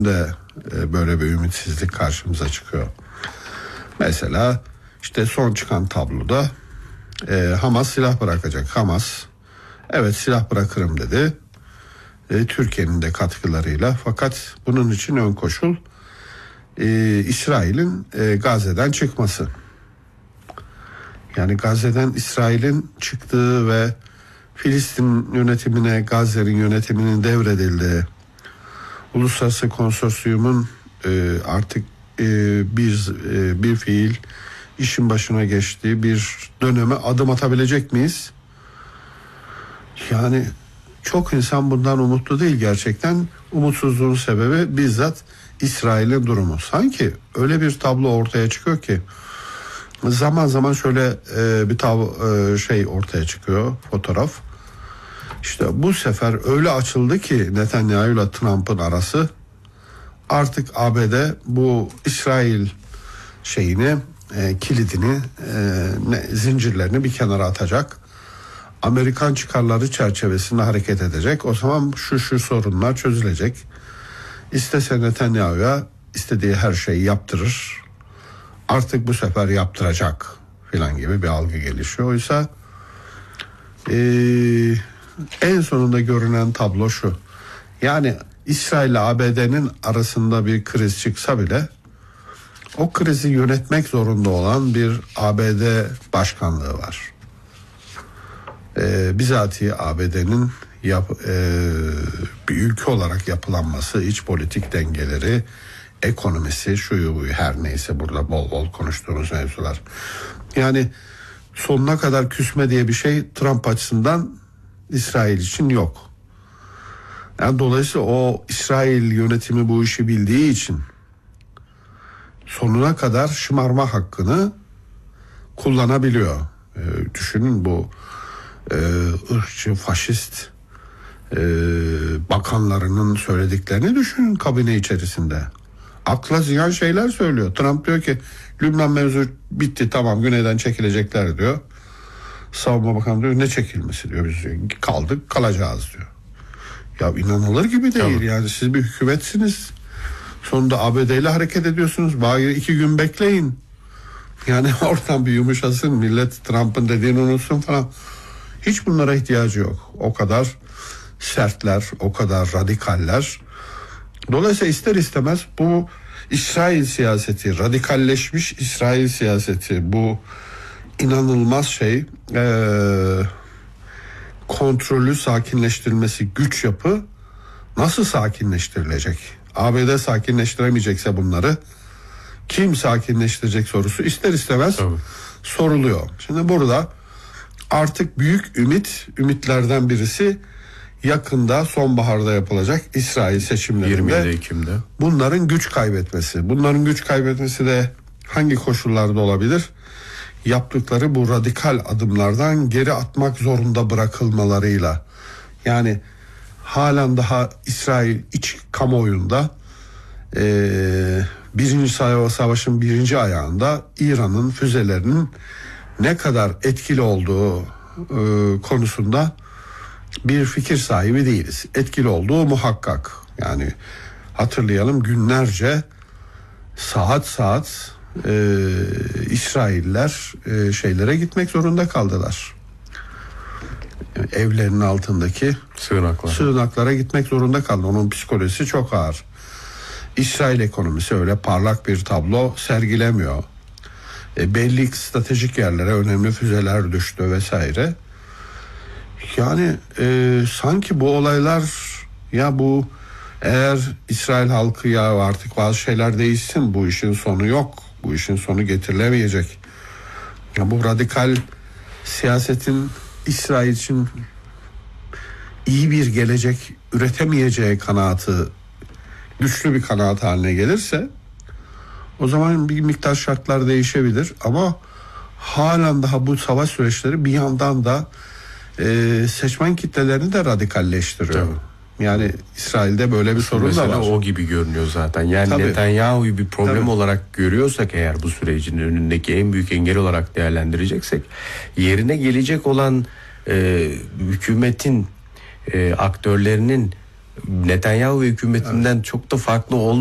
de böyle bir ümitsizlik karşımıza çıkıyor. Mesela işte son çıkan tabloda Hamas silah bırakacak. Hamas evet silah bırakırım dedi. Türkiye'nin de katkılarıyla, fakat bunun için ön koşul İsrail'in Gazze'den çıkması. Yani Gazze'den İsrail'in çıktığı ve Filistin yönetimine, Gazze'nin yönetiminin devredildiği, uluslararası konsorsiyumun artık bir fiil işin başına geçtiği bir döneme adım atabilecek miyiz? Yani çok insan bundan umutlu değil gerçekten. Umutsuzluğun sebebi bizzat İsrail'in durumu. Sanki öyle bir tablo ortaya çıkıyor ki zaman zaman şöyle bir ortaya çıkıyor, fotoğraf. İşte bu sefer öyle açıldı ki Netanyahu ile Trump'ın arası, artık ABD bu İsrail kilidini, zincirlerini bir kenara atacak. Amerikan çıkarları çerçevesinde hareket edecek. O zaman şu sorunlar çözülecek. İstese Netanyahu'ya istediği her şeyi yaptırır. Artık bu sefer yaptıracak filan gibi bir algı gelişiyor. Oysa en sonunda görünen tablo şu. Yani İsrail ile ABD'nin arasında bir kriz çıksa bile o krizi yönetmek zorunda olan bir ABD başkanlığı var. Bizatihi ABD'nin bir ülke olarak yapılanması, iç politik dengeleri, ekonomisi, şuyu her neyse burada bol bol konuştuğumuz mevzular. Yani sonuna kadar küsme diye bir şey Trump açısından İsrail için yok. Yani dolayısıyla o İsrail yönetimi bu işi bildiği için sonuna kadar şımarma hakkını kullanabiliyor. Düşünün bu ırkçı, faşist bakanlarının söylediklerini düşünün kabine içerisinde. Akla ziyan şeyler söylüyor. Trump diyor ki Lübnan mevzu bitti, tamam, güneyden çekilecekler diyor. Savunma Bakanı diyor ne çekilmesi diyor, biz diyor, kaldık kalacağız diyor. Ya inanılır gibi değil. Tabii. Yani siz bir hükümetsiniz. Sonunda ABD ile hareket ediyorsunuz. Bari 2 gün bekleyin. Yani oradan bir yumuşasın. Millet Trump'ın dediğini unutsun falan. Hiç bunlara ihtiyacı yok. O kadar sertler, o kadar radikaller. Dolayısıyla ister istemez bu İsrail siyaseti, radikalleşmiş İsrail siyaseti, bu inanılmaz kontrolü sakinleştirilmesi, güç yapı nasıl sakinleştirilecek? ABD sakinleştiremeyecekse bunları kim sakinleştirecek sorusu ister istemez soruluyor. Şimdi burada artık büyük ümitlerden birisi yakında sonbaharda yapılacak İsrail seçimlerinde 27 Ekim'de bunların güç kaybetmesi. Bunların güç kaybetmesi de hangi koşullarda olabilir? Yaptıkları bu radikal adımlardan geri atmak zorunda bırakılmalarıyla. Yani halen daha İsrail iç kamuoyunda Birinci Savaş'ın birinci ayağında İran'ın füzelerinin ne kadar etkili olduğu konusunda bir fikir sahibi değiliz. Etkili olduğu muhakkak. Yani hatırlayalım, günlerce saat İsrailler şeylere gitmek zorunda kaldılar. Evlerinin altındaki sığınaklara gitmek zorunda kaldı. Onun psikolojisi çok ağır. İsrail ekonomisi öyle parlak bir tablo sergilemiyor. Belli stratejik yerlere önemli füzeler düştü vesaire. Yani sanki bu olaylar, ya bu eğer İsrail halkı ya artık bazı şeyler değişsin, bu işin sonu yok, bu işin sonu getirilemeyecek. Ya bu radikal siyasetin İsrail için iyi bir gelecek üretemeyeceği kanaati güçlü bir kanaat haline gelirse o zaman bir miktar şartlar değişebilir, ama halen daha bu savaş süreçleri bir yandan da seçmen kitlelerini de radikalleştiriyor. Tabii. Yani İsrail'de böyle bir sorun da var. O gibi görünüyor zaten. Yani tabii. Netanyahu'yu bir problem olarak görüyorsak eğer, bu sürecin önündeki en büyük engel olarak değerlendireceksek, yerine gelecek olan hükümetin aktörlerinin Netanyahu ve hükümetinden çok da farklı